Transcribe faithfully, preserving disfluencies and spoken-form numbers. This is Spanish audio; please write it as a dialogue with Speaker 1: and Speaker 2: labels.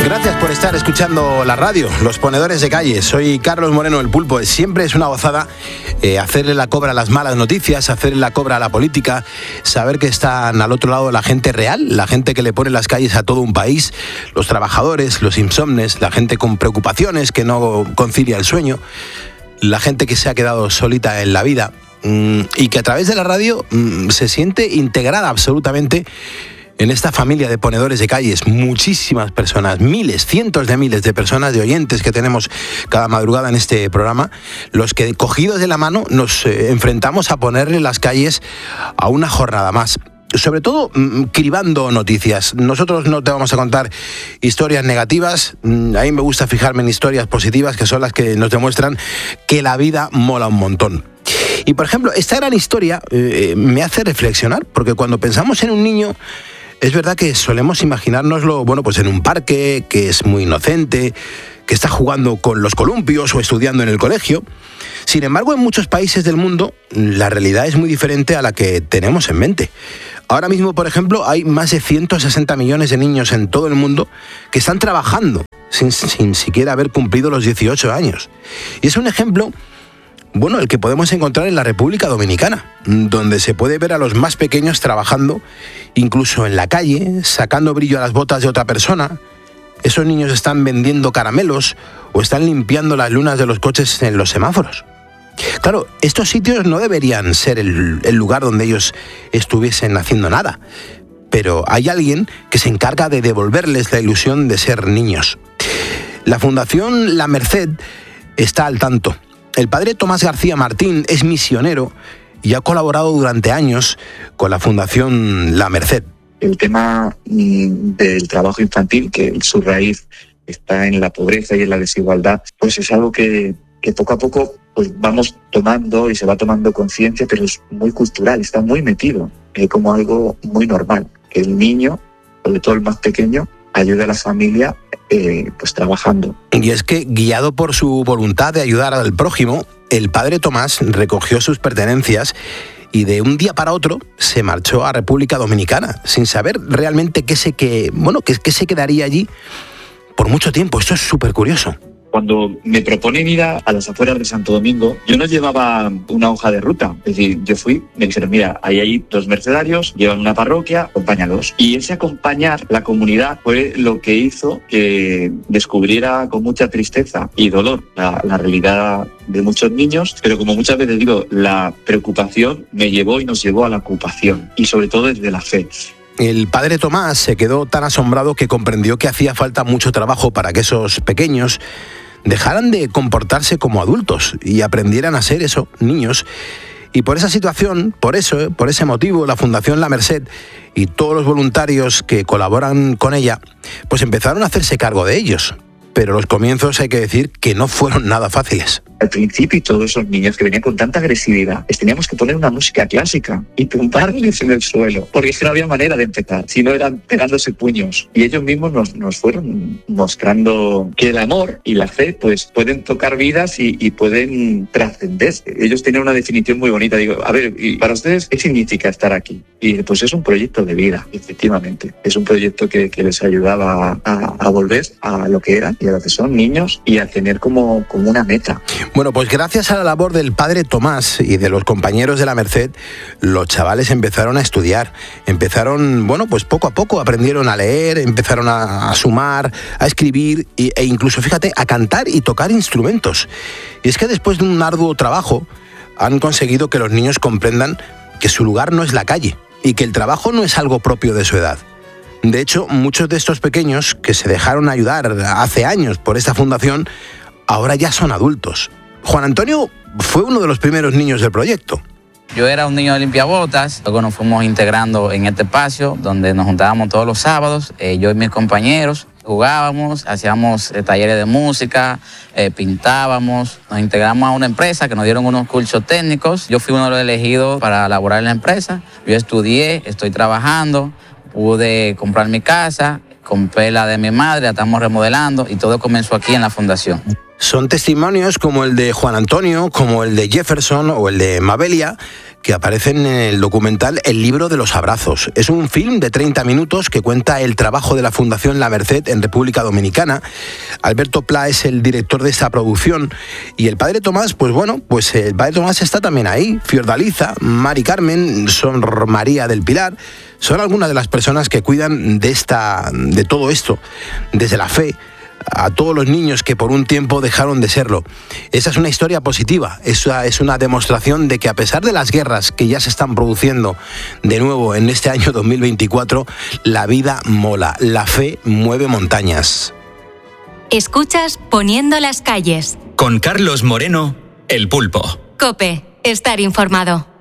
Speaker 1: Gracias por estar escuchando la radio, Los Ponedores de Calle. Soy Carlos Moreno, el Pulpo. Siempre es una gozada eh, hacerle la cobra a las malas noticias, hacerle la cobra a la política, saber que están al otro lado la gente real, la gente que le pone las calles a todo un país, los trabajadores, los insomnes, la gente con preocupaciones que no concilia el sueño, la gente que se ha quedado solita en la vida mmm, y que a través de la radio mmm, se siente integrada absolutamente en esta familia de ponedores de calles. Muchísimas personas, miles, cientos de miles de personas, de oyentes que tenemos cada madrugada en este programa, los que cogidos de la mano nos eh, enfrentamos a ponerle las calles a una jornada más. Sobre todo mmm, cribando noticias. Nosotros no te vamos a contar historias negativas, mm, a mí me gusta fijarme en historias positivas, que son las que nos demuestran que la vida mola un montón. Y por ejemplo, esta gran historia eh, me hace reflexionar, porque cuando pensamos en un niño, es verdad que solemos imaginárnoslo, bueno, pues en un parque, que es muy inocente, que está jugando con los columpios o estudiando en el colegio. Sin embargo, en muchos países del mundo, la realidad es muy diferente a la que tenemos en mente. Ahora mismo, por ejemplo, hay más de ciento sesenta millones de niños en todo el mundo que están trabajando sin, sin siquiera haber cumplido los dieciocho años. Y es un ejemplo, bueno, el que podemos encontrar en la República Dominicana, donde se puede ver a los más pequeños trabajando, incluso en la calle, sacando brillo a las botas de otra persona. Esos niños están vendiendo caramelos o están limpiando las lunas de los coches en los semáforos. Claro, estos sitios no deberían ser el, el lugar donde ellos estuviesen haciendo nada, pero hay alguien que se encarga de devolverles la ilusión de ser niños. La Fundación La Merced está al tanto. El padre Tomás García Martín es misionero y ha colaborado durante años con la Fundación La Merced.
Speaker 2: El tema del trabajo infantil, que su raíz está en la pobreza y en la desigualdad, pues es algo que, que poco a poco pues vamos tomando y se va tomando conciencia, pero es muy cultural, está muy metido, eh, como algo muy normal, que el niño, sobre todo el más pequeño, ayude a la familia eh, pues trabajando.
Speaker 1: Y es que, guiado por su voluntad de ayudar al prójimo, el padre Tomás recogió sus pertenencias y de un día para otro se marchó a República Dominicana, sin saber realmente qué se, que, bueno, qué, qué se quedaría allí por mucho tiempo. Esto es súper curioso.
Speaker 2: Cuando me proponen ir a, a las afueras de Santo Domingo, yo no llevaba una hoja de ruta. Es decir, yo fui, me dijeron, mira, ahí hay dos mercedarios, llevan una parroquia, acompáñalos. Y ese acompañar la comunidad fue lo que hizo que descubriera con mucha tristeza y dolor la, la realidad de muchos niños, pero como muchas veces digo, la preocupación me llevó y nos llevó a la ocupación, y sobre todo desde la fe.
Speaker 1: El padre Tomás se quedó tan asombrado que comprendió que hacía falta mucho trabajo para que esos pequeños dejaran de comportarse como adultos y aprendieran a ser eso, niños. Y por esa situación, por eso, por ese motivo, la Fundación La Merced y todos los voluntarios que colaboran con ella, pues empezaron a hacerse cargo de ellos. Pero los comienzos, hay que decir, que no fueron nada fáciles.
Speaker 2: Al principio, y todos esos niños que venían con tanta agresividad, les teníamos que poner una música clásica y tumbarles en el suelo, porque es que no había manera de empezar, si no eran pegándose puños. Y ellos mismos nos, nos fueron mostrando que el amor y la fe pues pueden tocar vidas y, y pueden trascender. Ellos tenían una definición muy bonita. Digo, a ver, ¿y para ustedes qué significa estar aquí? Y pues es un proyecto de vida, efectivamente. Es un proyecto que, que les ayudaba a, a volver a lo que eran y a lo que son niños y a tener como, como una meta.
Speaker 1: Bueno, pues gracias a la labor del padre Tomás y de los compañeros de La Merced, los chavales empezaron a estudiar, empezaron, bueno, pues poco a poco aprendieron a leer, empezaron a, a sumar, a escribir e, e incluso, fíjate, a cantar y tocar instrumentos. Y es que después de un arduo trabajo han conseguido que los niños comprendan que su lugar no es la calle y que el trabajo no es algo propio de su edad. De hecho, muchos de estos pequeños que se dejaron ayudar hace años por esta fundación, ahora ya son adultos. Juan Antonio fue uno de los primeros niños del proyecto.
Speaker 3: Yo era un niño de limpiabotas, luego nos fuimos integrando en este espacio donde nos juntábamos todos los sábados, eh, yo y mis compañeros, jugábamos, hacíamos eh, talleres de música, eh, pintábamos, nos integramos a una empresa que nos dieron unos cursos técnicos. Yo fui uno de los elegidos para laborar en la empresa. Yo estudié, estoy trabajando, pude comprar mi casa, compré la de mi madre, la estamos remodelando y todo comenzó aquí en la fundación.
Speaker 1: Son testimonios como el de Juan Antonio, como el de Jefferson o el de Mabelia, que aparecen en el documental El libro de los abrazos. Es un film de treinta minutos que cuenta el trabajo de la Fundación La Merced en República Dominicana. Alberto Pla es el director de esta producción y el padre Tomás, pues bueno, pues el padre Tomás está también ahí. Fiordaliza, Mari Carmen, Sor María del Pilar, son algunas de las personas que cuidan de esta, de todo esto, desde la fe a todos los niños que por un tiempo dejaron de serlo. Esa es una historia positiva, esa es una demostración de que a pesar de las guerras que ya se están produciendo de nuevo en este año dos mil veinticuatro, la vida mola, la fe mueve montañas.
Speaker 4: Escuchas Poniendo las calles.
Speaker 5: Con Carlos Moreno, El Pulpo.
Speaker 4: COPE, estar informado.